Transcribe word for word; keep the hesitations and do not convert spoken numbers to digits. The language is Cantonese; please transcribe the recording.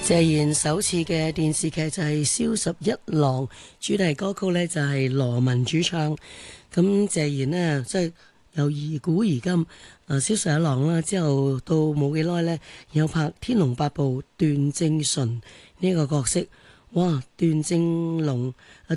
謝賢首次嘅電視劇就係《蕭十一郎》，主題歌曲呢就係羅文主唱。咁謝賢呢，即係由而古而今，啊《蕭十一郎》啦，之後到冇幾耐呢，有拍《天龍八部》段正淳呢個角色。哇，段正龍啊，